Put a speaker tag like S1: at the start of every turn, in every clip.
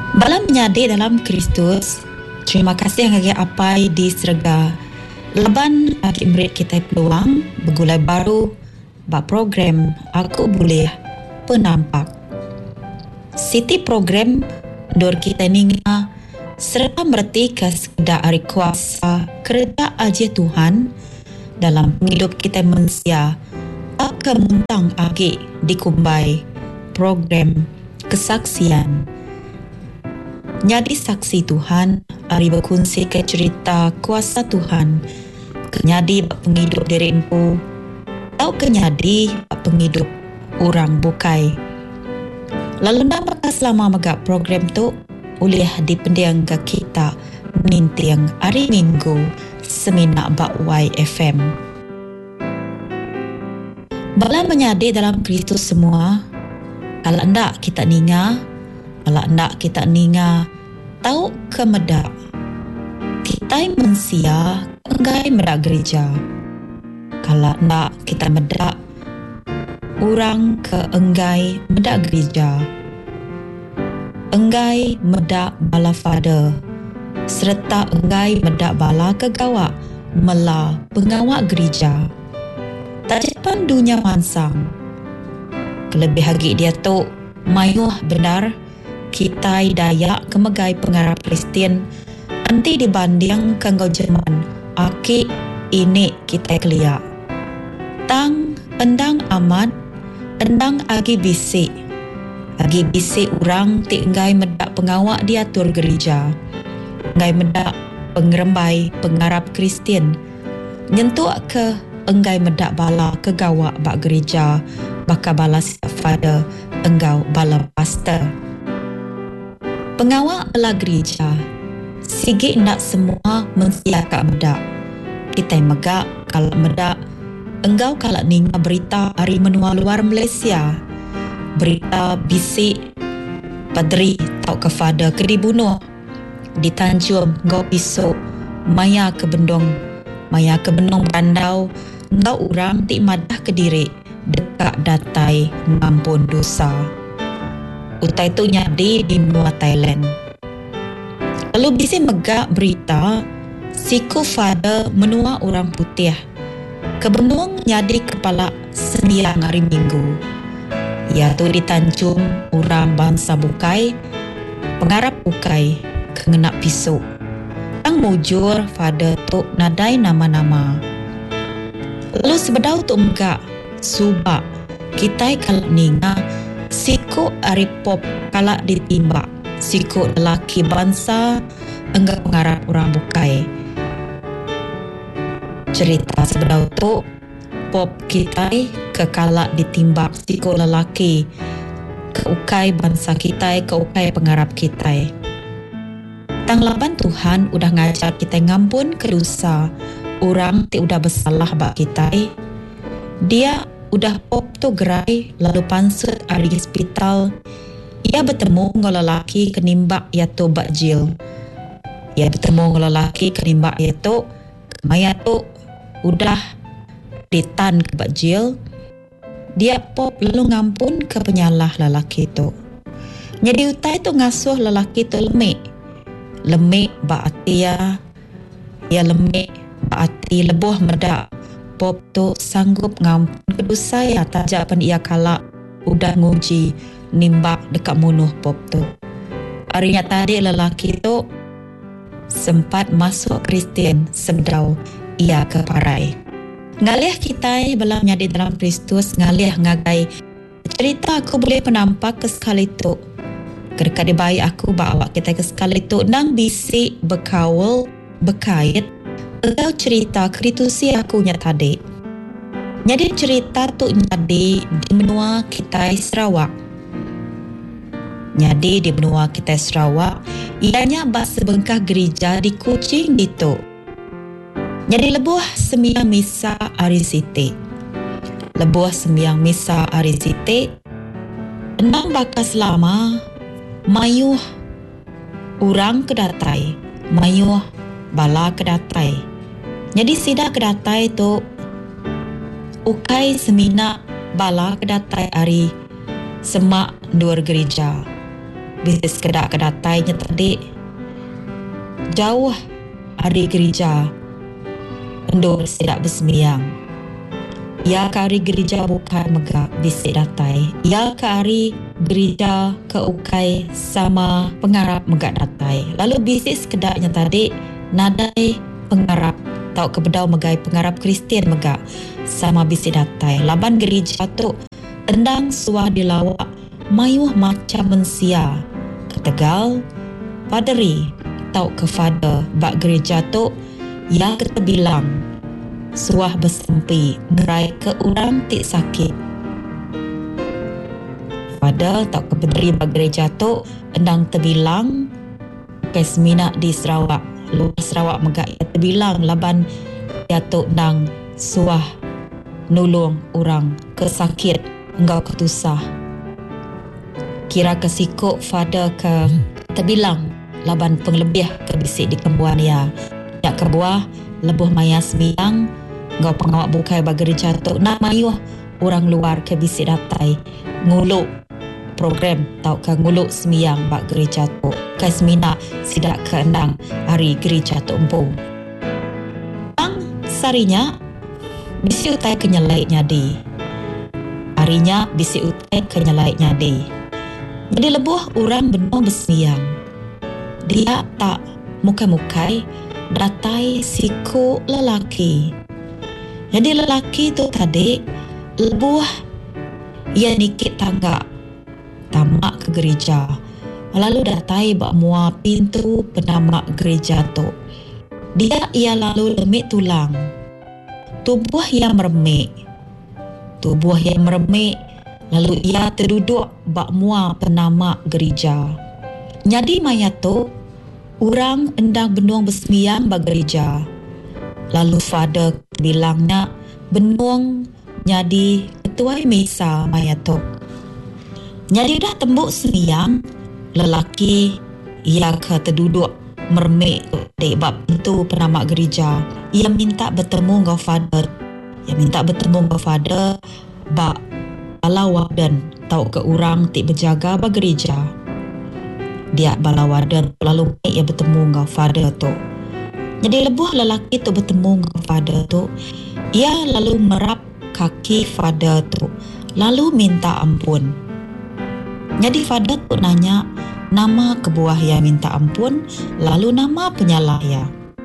S1: Bala menyadi dalam Kristus, terima kasih ngagi apai di serga. Laban agi merit kita peluang bergulai baru bak program Aku Boleh Penampak. Siti program dor kita ninga serta merti ke sekedar ari kuasa kerja aja Tuhan dalam hidup kita manusia tak kemuntang agi dikumbai program kesaksian. Nyadi saksi Tuhan, ari berkongsi ke cerita kuasa Tuhan, kenyadi bak penghidup diri empu, tau kenyadi bak penghidup orang bukai. Lalu nampak selama megak program tu, ulih dipendiang ke kita menintiang hari Minggu seminak bak YFM. Bala menyadi dalam Kristus semua, kalau ndak kita ninga, kalau nak kita ninga tahu ke medak kita manusia enggai medak gereja. Kalau nak kita medak orang ke enggai medak gereja, enggai medak bala fada serta enggai medak bala kegawak mela pengawak gereja. Tak jepan dunia mansang kelebih hagi dia tu mayuh benar kita Dayak kemegai pengarap Kristian anti dibanding kanggo Jerman aki ini kita kelia tang endang amat endang agi bisik orang tinggai medak pengawak diatur gereja ngai medak pengerembai pengarap Kristian nyentuh ke enggai medak bala kegawak bak gereja baka bala fada enggau bala pastor. Pengawak bala gereja, sigi nak semua mensiakat medak. Kita megak kalau medak, enggau kalau ninga berita hari menua luar Malaysia. Berita bisik, padri tau kefada ke dibunuh. Di Tanjung, enggau pisau, maya ke bendong bandau, enggau orang tik madah ke diri, dekat datai ngampun dosa. Utai tu nyadi di benua Thailand. Lalu bisa megak berita siku fada menua orang putih. Kebenung nyadi kepala 9 hari Minggu. Iaitu di Tanjung orang bangsa bukai, pengarap bukai kengenak pisau. Tang mujur fada tu nadai nama-nama. Lalu sebedau tu megak subak kita kalau ninga siku aripop kalak ditimbak siku lelaki bangsa enggak pengarap orang bukai. Cerita sebedau tu pop kita ke kalak ditimbak siku lelaki ke ukai bangsa kita ke ukai pengarap kita. Tanglaban Tuhan udah ngajar kita ngampun ke dosa orang ti udah bersalah bak kita. Dia udah pop tu gerai lalu pansut ari hospital. Ia bertemu dengan lelaki kenimbak iaitu bak jil. Ia bertemu dengan lelaki kenimbak iaitu maya tu udah ditan ke bak jil. Dia pop lalu ngampun ke penyalah lelaki tu. Jadi utai tu ngasuh lelaki tu lemik bak hati ya lemik bak hati lebuh medak. Pop tu sanggup ngampun kedosa ya tajapan ia kalak udah nguji nimbak dekat munuh pop tu. Harinya tadi lelaki tu sempat masuk Kristian sebedau ia ke parai. Ngalih kita bala menyadi dalam Kristus ngalih ngagai cerita Aku Boleh Penampak ke sekali tu. Kedekat dibayi aku bawa kita ke sekali tu nang bisik berkawal berkait atau cerita kritusi aku tadi. Jadi cerita tu nyadi di benua kita Sarawak. Jadi di benua kita Sarawak, ianya bak sebengkah gereja di Kuching gitu. Jadi lebuh sembiang misa hari Siti. Lebuh sembiang misa hari Siti. Enam bakas lama mayuh orang kedatai, mayuh bala kedatai. Jadi sida kedatai tu ukai semina bala kedatai ari semak dua gereja. bisnis kedatainya tadi. Jauh hari gereja, endo tidak bersembahyang. Ya ke hari gereja bukan megak bisik datai. Ya ke hari gereja ke ukai sama pengarap megak datai. Lalu bisik sekedaknya tadi nadai pengarap tau kebedau megai pengarap Kristian megak sama bisik datai. Laban gereja tu endang suah dilawak mayuh macam mensia. Ketegal paderi tau ke father bak gereja tu ya kita bilang suah bersempi ngerai ke orang tik sakit. Pada tak kebederi bak gereja tu endang terbilang ke semina di Sarawak. Luar Sarawak megak ia terbilang laban ia tu endang suah nulung orang ke sakit enggau ketusah. Kira kesikuk fada ke terbilang laban penglebih ke bisik di kembuan ia. Ya kebuah lebuh maya sembiang ngau pengawak bukai bagi gereja tu nak mayuh orang luar ke bisik datai nguluk program tau ke nguluk sembiang bagi gereja tu ke semina sidak ke endang hari gereja tu empung. Ang sarinya bisi utai kenyalai nyadi. Harinya bisi utai kenyalai nyadi. Jadi lebuh orang benar bersembiang. Dia tak mukai-mukai datai siku lelaki. Jadi lelaki tu tadi lebuh ia nikit tangga tamak ke gereja. Lalu datai bak mua pintu penamak gereja tu. Dia ia lalu lemik tulang. Tubuh yang meremik. Tubuh yang meremik. Lalu ia terduduk bak mua penamak gereja. Jadi mayat tu orang endang benuang bersembiang bak gereja. Lalu father bilangnya benuang jadi ketua misa mayat tu. Jadi dah tembuk sembiang, lelaki ia ke terduduk mermik di bab pintu penamak gereja. Ia minta bertemu dengan father. Ia minta bertemu dengan father bak bala warden tau ke orang tik berjaga bak gereja. Dia bala warden lalu ia bertemu dengan father tu. Jadi lebuh lelaki tu bertemu dengan father tu. Ia lalu merap kaki father tu. Lalu minta ampun. Jadi father tu nanya nama kebuah yang minta ampun. Lalu nama penyalah ya.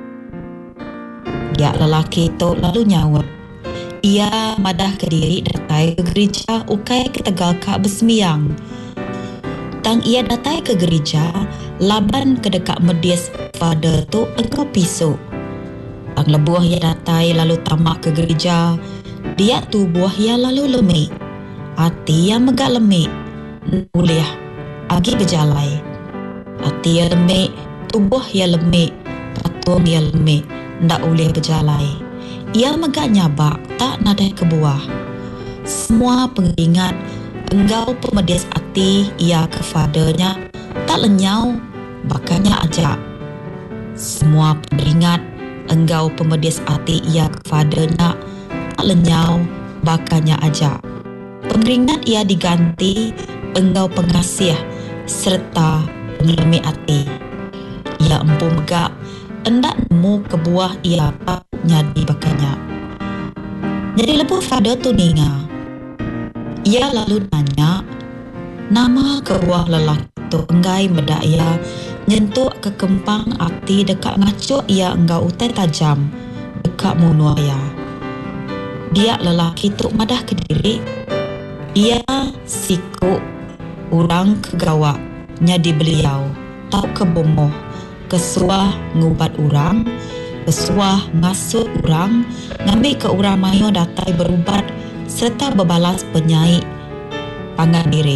S1: Dia lelaki tu lalu nyawut. Ia madah ke diri datai ke gereja ukai ke Tegal Kak bersembiang. Tang ia datai ke gereja, laban ke dekat medis father tu engkau pisuk. Tang lebuah ia datai lalu tamak ke gereja, dia tubuh ia lalu lemik. Hati yang megak lemik, boleh agi berjalai. Hati ia lemik, tubuh ia lemik, patung ia lemik, ndak boleh berjalai. Ia megak nyabak, tak nadai kebuah. Semua pengingat engkau pemedis hati ia ke fadernya tak lenyau, bakanya ajak. Semua peringat engkau pemedis hati ia ke fadernya tak lenyau, bakanya ajak. Pengeringat ia diganti engkau pengasih serta pengelemi hati. Ia empu megak endak nemu kebuah ia tak nyadi bakanya. Jadi lepas father tu ninga. Ia lalu nanya, nama kebuah lelaki tu enggai medaya nyentuh ke kempang hati dekat ngacuk ia enggau utai tajam dekat munua ia. Dia lelaki tu madah ke diri. Ia sikuk orang kegawak nyadi beliau tau ke bomoh kesuah ngubat orang, kesuah ngasut orang, ngambil ke orang mayo datai berubat serta berbalas penyai pangan diri.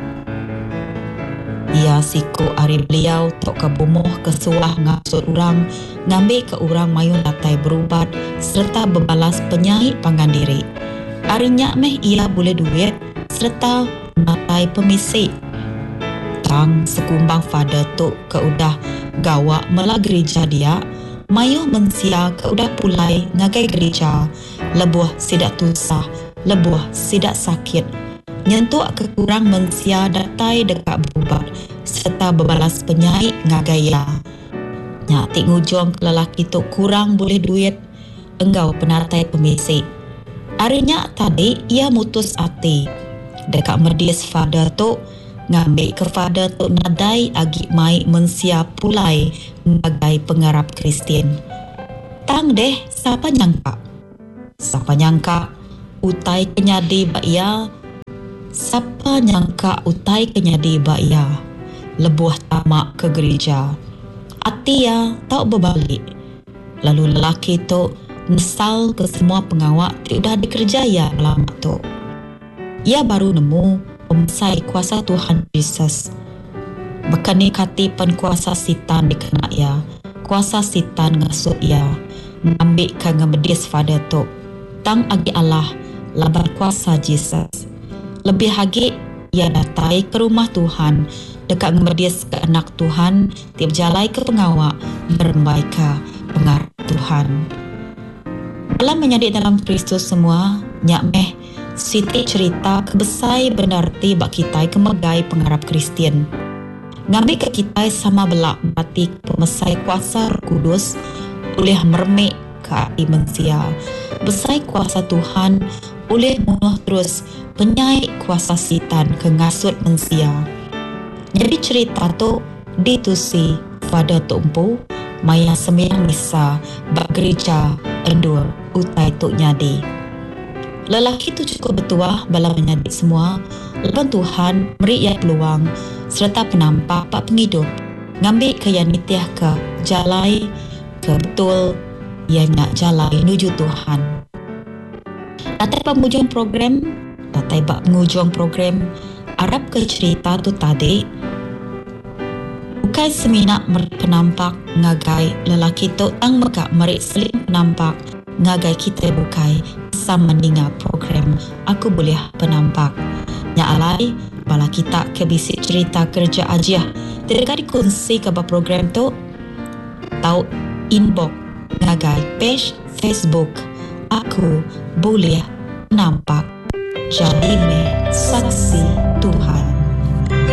S1: Ia siku hari beliau tok ke bomoh kesuah ngasut orang, ngambil ke orang mayo datai berubat serta berbalas penyai pangan diri. Harinya meh ia boleh duit serta natai pemisik. Tang sekumbang father tu ke udah gawak mela gereja dia, mayo mensia ke udah pulai ngagai gereja, lebuh sidak tusah, lebuh sidak sakit. Nyentuk kekurang mensia datai dekat berubat serta berbalas penyai ngagaya. Nyak tik ngujong ke lelaki tu kurang boleh duit, enggau penatai pemisik. Harinya tadi ia mutus hati. Dekat merdies fada tu ngambil ke fada tu nadai agi mai mensia pulai sebagai pengarap Kristian. Tang deh, siapa nyangka utai kenyadi bak Siapa nyangka utai kenyadi baya lebuh tamak ke gereja. Hati ya tak berbalik. Lalu lelaki tu mesal ke semua pengawak tidak dikerjaya lama tu. Ia baru nemu pemesai kuasa Tuhan Yesus. Berkenikati pen kuasa sitan dikena ia. Kuasa sitan ngasut ia. Ngambil ke ngemedis pada tu. Tang agi Allah labar kuasa Yesus. Lebih lagi, ia datai ke rumah Tuhan, dekat ngemedis ke anak Tuhan, tiap jalai ke pengawak, berbaika pengarap Tuhan. Dalam menjadi dalam Kristus semua, nyak meh, siti cerita kebesai benarti bak kita kemegai pengarap Kristian. Ngambil ke kita sama belak berarti pemesai kuasa Roh Kudus, boleh mermek ke hati manusia. Besai kuasa Tuhan, boleh munuh terus penyai kuasa sitan ke ngasut manusia. Jadi cerita tu ditusi pada tumpu maya sembiang misa bak gereja endur utai tu nyadi. Lelaki tu cukup bertuah bala menyadi semua. Lepas Tuhan beri ia peluang serta penampak pak penghidup ngambil ke yang nitiah ke jalai ke betul ia nak jalai menuju Tuhan. Datai pemujung program Arab ke cerita tu tadi bukai seminak penampak ngagai lelaki tu tang mekak merik selim penampak ngagai kita bukai sama mendengar program Aku Boleh Penampak. Nya alai bala kita ke bisik cerita kerja ajiah tidak dikongsi ke program tu tau inbox ngagai page Facebook Aku Boleh Nampak. Jadi saksi Tuhan.